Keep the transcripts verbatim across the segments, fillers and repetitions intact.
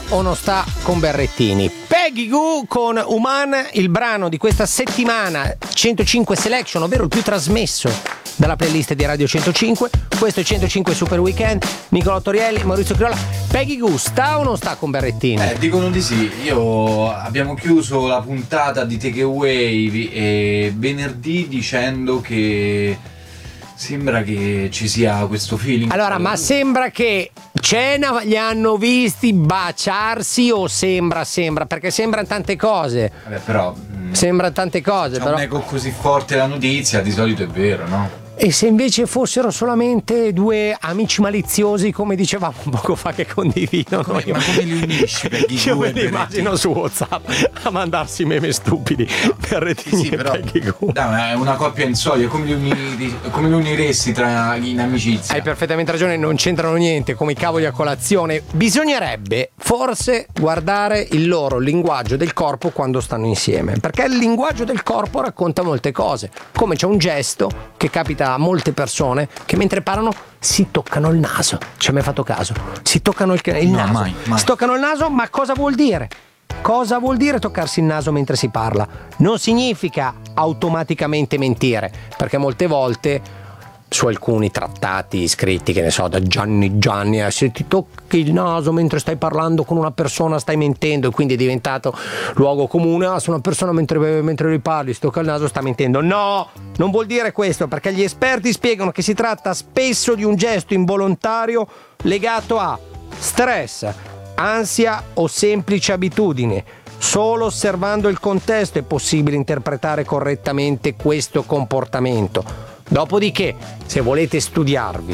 o non sta con Berrettini? Peggy Gou con Human, il brano di questa settimana centocinque Selection, ovvero il più trasmesso dalla playlist di Radio centocinque. Questo è centocinque Super Weekend. Nicolò Torielli, Maurizio Criolla. Peggy Gou sta o non sta con Berrettini? Eh, dicono di sì. Io abbiamo chiuso la puntata di Takeaway e venerdì dicendo che sembra che ci sia questo feeling. Allora, ma sembra che cena li hanno visti baciarsi o sembra, sembra? Perché sembrano tante cose. Vabbè, però mh, Sembrano tante cose, c'è però. un eco così forte la notizia, di solito è vero, no? E se invece fossero solamente due amici maliziosi, come dicevamo poco fa, che condividono? Come, ma come li unisci? Peggy Io Gou me e li immagino su WhatsApp a mandarsi meme stupidi per Rettini sì, e però Peggy Gou. dai, è una coppia insolita, come li, uni, come li uniresti tra in amicizia? Hai perfettamente ragione, non c'entrano niente, come i cavoli a colazione. Bisognerebbe forse guardare il loro linguaggio del corpo quando stanno insieme, perché il linguaggio del corpo racconta molte cose. Come c'è un gesto che capita a molte persone che mentre parlano si toccano il naso. Ci hai mai fatto caso? Si toccano il, il No, naso. mai, mai. Si toccano il naso, ma cosa vuol dire? Cosa vuol dire toccarsi il naso mentre si parla? Non significa automaticamente mentire, perché molte volte su alcuni trattati scritti, che ne so, da Gianni Gianni, eh, se ti tocchi il naso mentre stai parlando con una persona stai mentendo, e quindi è diventato luogo comune. Ah, se una persona mentre, mentre lui parli si tocca il naso sta mentendo. No, non vuol dire questo, perché gli esperti spiegano che si tratta spesso di un gesto involontario legato a stress, ansia o semplice abitudine. Solo osservando il contesto è possibile interpretare correttamente questo comportamento. Dopodiché, se volete studiarvi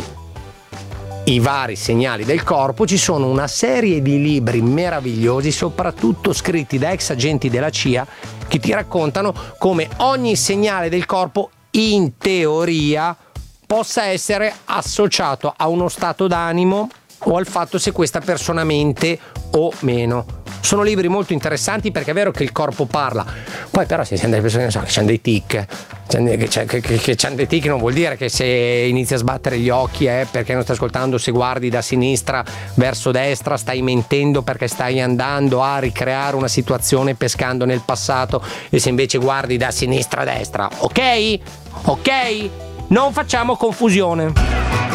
i vari segnali del corpo, ci sono una serie di libri meravigliosi, soprattutto scritti da ex agenti della C I A, che ti raccontano come ogni segnale del corpo, in teoria, possa essere associato a uno stato d'animo o al fatto se questa persona mente o meno. Sono libri molto interessanti, perché è vero che il corpo parla, poi però se siamo delle persone che so, che hanno dei tic, che, che, che, che hanno dei tic non vuol dire che se inizi a sbattere gli occhi è perché non stai ascoltando, se guardi da sinistra verso destra stai mentendo perché stai andando a ricreare una situazione pescando nel passato, e se invece guardi da sinistra a destra, ok? Ok? Non facciamo confusione.